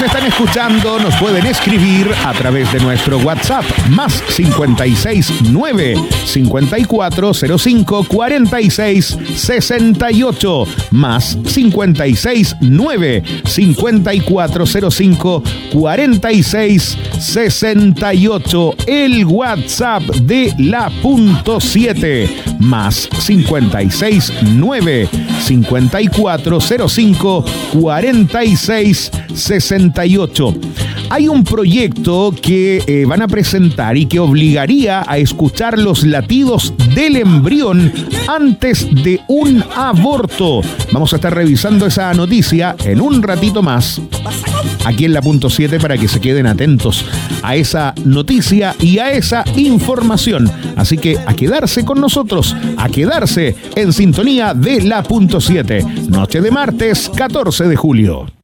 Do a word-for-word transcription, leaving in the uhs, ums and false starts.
están escuchando nos pueden escribir a través de nuestro WhatsApp más cincuenta y seis nueve cincuenta y cuatro cero cinco cuarenta y seis sesenta y ocho más cincuenta y seis nueve cincuenta y cuatro cero cinco cuarenta y seis sesenta y ocho, el WhatsApp de la punto siete más cincuenta y seis nueve cincuenta y cuatro cero cinco cuarenta y seis sesenta y ocho. Hay un proyecto que eh, van a presentar y que obligaría a escuchar los latidos del embrión antes de un aborto. Vamos a estar revisando esa noticia en un ratito más aquí en la punto siete para que se queden atentos a esa noticia y a esa información. Así que a quedarse con nosotros, a quedarse en sintonía de la punto siete. Noche de martes, catorce de julio.